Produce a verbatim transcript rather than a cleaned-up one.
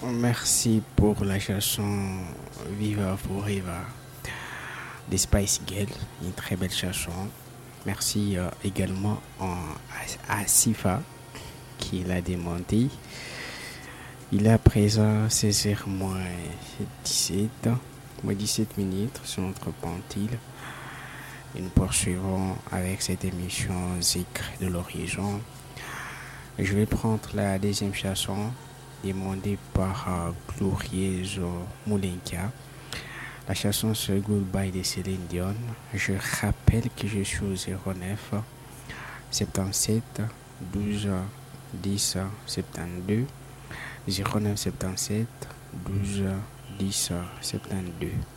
Merci pour la chanson Viva Forever des Spice Girls, une très belle chanson. Merci euh, également en- à, à Sifa qui l'a demandé. Il est à présent seize heures moins dix-sept, moins dix-sept minutes sur notre pentile. Et nous poursuivons avec cette émission Zikr de l'horizon. Je vais prendre la deuxième chanson demandée par euh, Glorieuse Moulenka. La chanson c'est Goodbye de Céline Dion. Je rappelle que je suis au zéro neuf soixante-dix-sept douze dix soixante-douze zéro neuf soixante-dix-sept douze dix soixante-douze.